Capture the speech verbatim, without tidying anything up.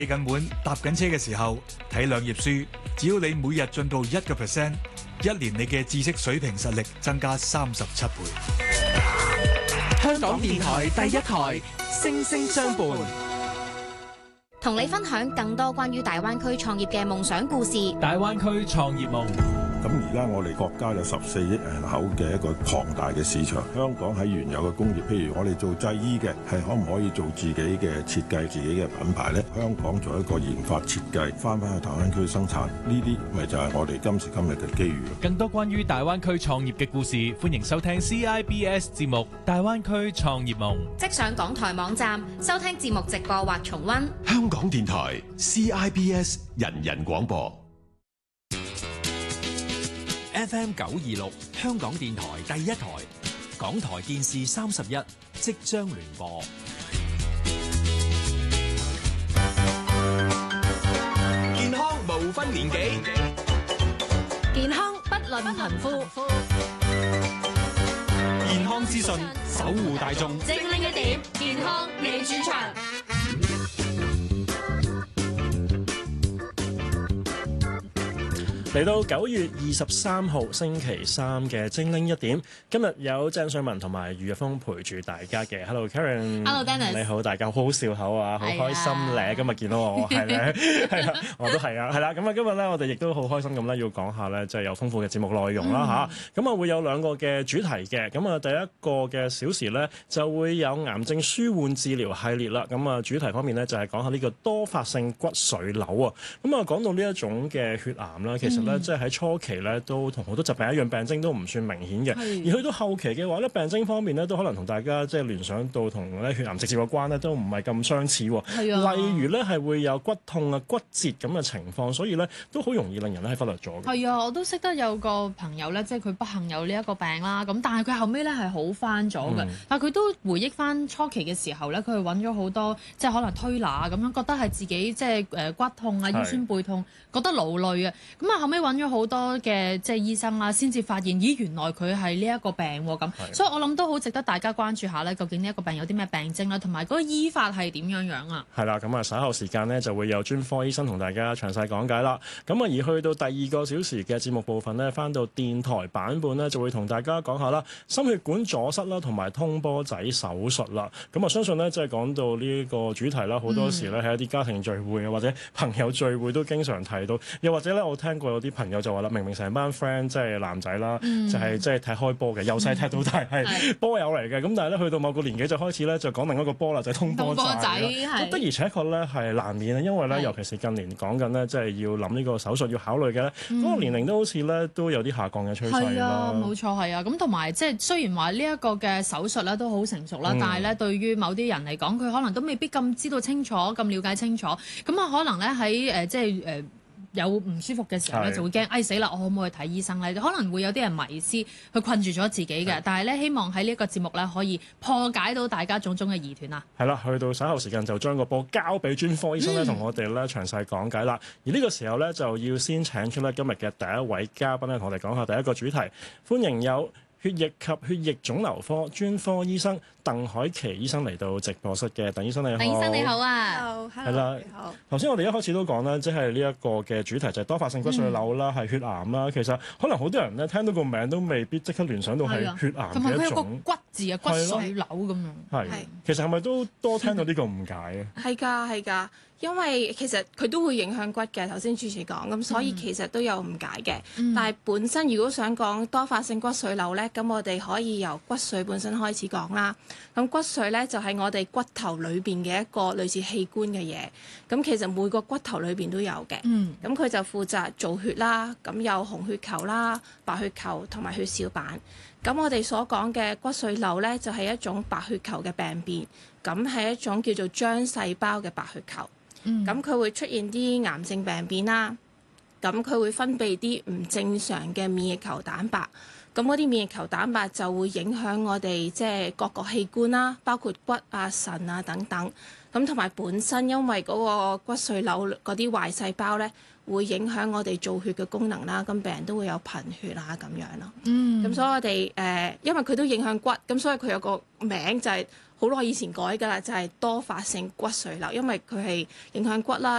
記緊本搭緊車嘅時候睇兩頁書，只要你每日進步一個 percent， 一年你嘅知識水平實力增加三十七倍。 香港電台第一台，星星相伴， 同你分享更多關於大灣區創業嘅夢想故事。 大灣區創業夢。 咁而家我哋國家有十四億人口嘅一個龐大嘅市場，香港喺原有嘅工業，譬如我哋做製衣嘅，係可唔可以做自己嘅設計、自己嘅品牌呢？香港做一個研發設計，翻返去大灣區生產，呢啲咪就係我哋今時今日嘅機遇。 更多關於大灣區創業嘅故事，歡迎收聽 C I B S 節目《大灣區創業夢》。 即上港台網站收聽節目直播或重溫。 香港電台 C I B S 人人廣播。 F M 九二六香港電台第一台，港台電視三十一即將聯播。 健康無分年紀， 健康不論貧富， 健康資訊守護大眾， 精靈一點，健康你主場。 嚟到九月二十三號星期三嘅精靈一點，今日有鄭瑞文同埋余日峰陪住大家嘅。Hello Karen，Hello Dennis， 你好，大家好好笑口啊，好開心咧！今日見到我係咧，係啊，我都係啊，係啦。咁啊，今日咧我哋亦都好開心咁咧，要講下咧，即係有豐富嘅節目內容啦吓，咁啊會有兩個嘅主題嘅。咁啊第一個嘅小時咧就會有癌症舒緩治療系列啦。咁啊主題方面咧就係講下呢個多發性骨髓瘤啊。咁啊講到呢一種嘅血癌啦，其實咧、嗯、即係喺初期咧都同好多疾病一樣，病徵都唔算明顯嘅。而去到後期嘅話咧，病徵方面咧都可能同大家即係聯想到同咧血癌直接有關咧，都唔係咁相似。係啊，例如咧係會有骨痛啊、骨折咁嘅情況，所以咧都好容易令人咧係忽略咗嘅。 係啊，我都識得有個朋友咧，即係佢不幸有呢一個病啦。咁但係佢後尾咧係好翻咗嘅。嗯、但係佢都回憶翻初期嘅時候咧，佢係揾咗好多即係可能推拿咁樣，覺得係自己即係誒骨痛啊、腰酸背痛，覺得勞累啊。咁啊後尾揾咗好多嘅即係醫生啦，先至發現咦原來佢係呢一個病喎咁。所以我諗都好值得大家關注下咧，究竟呢一個病有啲咩病徵啦，同埋嗰個醫法係點樣樣啊？係啦， 咁啊稍後時間呢就會有專科醫生同大家詳細講解啦。咁啊而去到第二個小時嘅節目部分呢，翻到電台版本呢，就會同大家講下啦，心血管阻塞啦，同埋通波仔手術啦。咁啊相信呢，即係講到呢個主題啦，好多時呢，喺一啲家庭聚會啊或者朋友聚會都經常提到，又或者咧我聽過有啲朋友就話啦，明明成班 friend 即係男仔啦，嗯、就係即係踢開波嘅，由細踢到大係波友嚟嘅。咁但係咧去到某個年紀就開始咧就講另一個波啦，就係、通波仔。咁的而且確咧係難免啊，因為咧尤其是近年講緊咧，即係要諗呢個手術要考慮嘅咧，嗰、嗯、個年齡都好似咧都有啲下降嘅趨勢啦。 啊，冇錯係啊。咁同埋即係雖然話呢一個嘅手術咧都好成熟啦，嗯、但係咧對於某啲人嚟講，佢可能都未必咁知道清楚、咁了解清楚。咁啊可能咧喺誒即係誒。呃有唔舒服嘅時候咧，就會驚，哎死啦！我可唔可以去睇醫生咧？可能會有啲人迷思，去困住咗自己嘅。但係咧，希望喺呢一個節目咧，可以破解到大家種種嘅疑團啊！ 係啦，去到稍後時間就將個波交俾專科醫生咧，同、嗯、我哋咧詳細講解啦。而呢個時候咧，就要先請出咧今日嘅第一位嘉賓咧，同我哋講下第一個主題。歡迎有血液及血液腫瘤科專科醫生鄧凱琪醫生嚟到直播室嘅。鄧醫生你好。 鄧醫生你好啊。 Hello，係啦。你好。頭先我哋一開始都講啦，即係呢一個嘅主題就係多發性骨髓瘤啦，係、嗯、血癌啦。其實可能好多人咧聽到個名都未必即刻聯想到係血癌嘅一種。同埋佢有個骨字啊，骨髓瘤咁樣。 係。其實係咪都多聽到呢個誤解啊？ 係㗎，係㗎。因為其實佢都會影響骨嘅，頭先主持講咁，所以其實都有誤解嘅。嗯、但係本身如果想講多發性骨髓瘤咧，咁我哋可以由骨髓本身開始講啦。咁骨髓咧就係、是、我哋骨頭裏邊嘅一個類似器官嘅嘢。咁其實每個骨頭裏邊都有嘅。咁佢、嗯、就負責造血啦。咁有紅血球啦、白血球同埋血小板。咁我哋所講嘅骨髓瘤咧，就係、是、一種白血球嘅病變。咁係一種叫做漿細胞嘅白血球。咁佢、嗯、會出現啲癌症病變啦，咁佢會分泌啲唔正常嘅免疫球蛋白，咁嗰啲免疫球蛋白就會影響我哋即係各個器官啦，包括骨啊、腎啊等等，咁同埋本身因為嗰個骨髓瘤嗰啲壞細胞咧，會影響我哋造血嘅功能啦，咁病人都會有貧血啊咁樣咯。嗯，咁所以我哋誒、呃，因為佢都影響骨，咁所以佢有個名就係、是。 好耐以前改㗎啦，就係多發性骨髓瘤，因為佢係影響骨啦。